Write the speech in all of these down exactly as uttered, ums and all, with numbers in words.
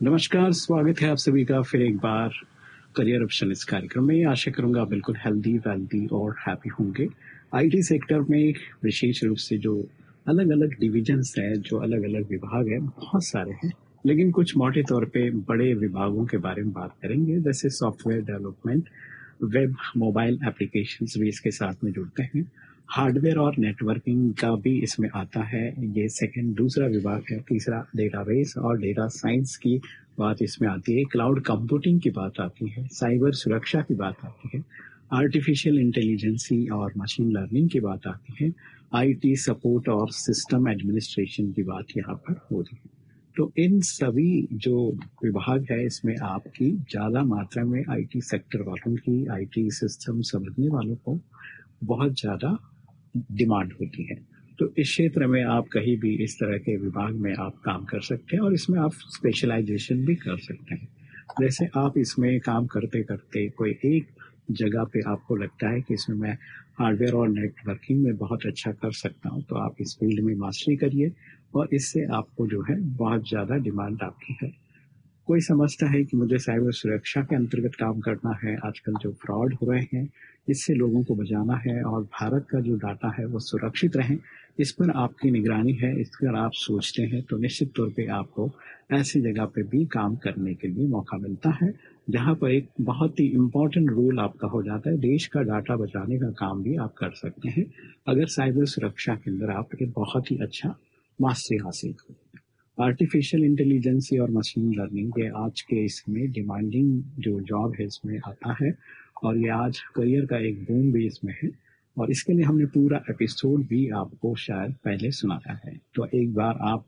नमस्कार, स्वागत है आप सभी का फिर एक बार करियर ऑप्शन इस कार्यक्रम में। आशा करूंगा आप बिल्कुल हेल्दी, वेल्दी और हैप्पी होंगे। आईटी सेक्टर में विशेष रूप से जो अलग-अलग डिविजन्स हैं, जो अलग-अलग विभाग हैं, बहुत सारे हैं। लेकिन कुछ मोटे तौर पे बड़े विभागों के बारे में बात करेंगे, जैसे software development, web, mobile applications भी इसके साथ में जुड़ते हैं। हार्डवेयर और नेटवर्किंग का भी इसमें आता है, ये सेकंड दूसरा विभाग है। तीसरा डेटाबेस और डेटा साइंस की बात इसमें आती है। क्लाउड कंप्यूटिंग की बात आती है। साइबर सुरक्षा की बात आती है। आर्टिफिशियल इंटेलिजेंसी और मशीन लर्निंग की बात आती है। आईटी सपोर्ट और सिस्टम एडमिनिस्ट्रेशन की बात यहाँ पर हो रही है। तो इन सभी जो विभाग है, इसमें आपकी ज़्यादा मात्रा में आईटी सेक्टर वालों की, आईटी सिस्टम समझने वालों को बहुत ज़्यादा डिमांड होती है। तो इस क्षेत्र में आप कहीं भी इस तरह के विभाग में आप काम कर सकते हैं और इसमें आप स्पेशलाइजेशन भी कर सकते हैं। जैसे आप इसमें काम करते करते कोई एक जगह पे आपको लगता है कि इसमें मैं हार्डवेयर और नेटवर्किंग में बहुत अच्छा कर सकता हूँ, तो आप इस फील्ड में मास्टरी करिए और इससे आपको जो है बहुत ज़्यादा डिमांड आपकी है। कोई समझता है कि मुझे साइबर सुरक्षा के अंतर्गत काम करना है। आजकल जो फ्रॉड हो रहे हैं, इससे लोगों को बचाना है और भारत का जो डाटा है वो सुरक्षित रहे, इस पर आपकी निगरानी है। इस पर आप सोचते हैं तो निश्चित तौर पे आपको ऐसी जगह पे भी काम करने के लिए मौका मिलता है, जहाँ पर एक बहुत ही इम्पोर्टेंट रोल आपका हो जाता है। देश का डाटा बचाने का काम भी आप कर सकते हैं, अगर साइबर सुरक्षा के अंदर आप एक बहुत ही अच्छा मास्टरी हासिल करें। आर्टिफिशियल इंटेलिजेंस और मशीन लर्निंग ये आज के इसमें डिमांडिंग जो जॉब है इसमें आता है और ये आज करियर का एक बूम भी इसमें है और इसके लिए हमने पूरा एपिसोड भी आपको शायद पहले सुनाया है। तो एक बार आप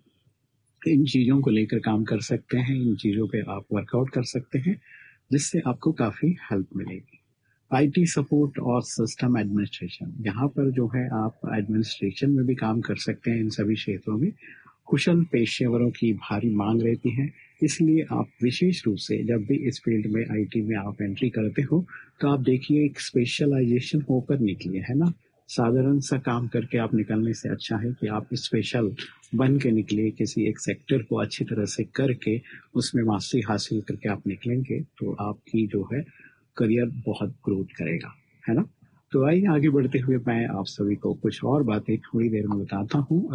इन चीज़ों को लेकर काम कर सकते हैं, इन चीज़ों पे आप वर्कआउट कर सकते हैं, जिससे आपको काफ़ी हेल्प मिलेगी। आईटी सपोर्ट और सिस्टम एडमिनिस्ट्रेशन, यहाँ पर जो है आप एडमिनिस्ट्रेशन में भी काम कर सकते हैं। इन सभी क्षेत्रों में कुशल पेशेवरों की भारी मांग रहती है, इसलिए आप विशेष रूप से जब भी इस फील्ड में आईटी में आप एंट्री करते हो तो आप देखिए एक स्पेशलाइजेशन होकर निकलिए, है ना। साधारण सा काम करके आप निकलने से अच्छा है कि आप स्पेशल बन के निकलिए, किसी एक सेक्टर को अच्छी तरह से करके उसमें मास्टरी हासिल करके आप निकलेंगे तो आपकी जो है करियर बहुत ग्रोथ करेगा, है ना। तो आइए आगे बढ़ते हुए मैं आप सभी को कुछ और बातें थोड़ी देर में बताता हूँ।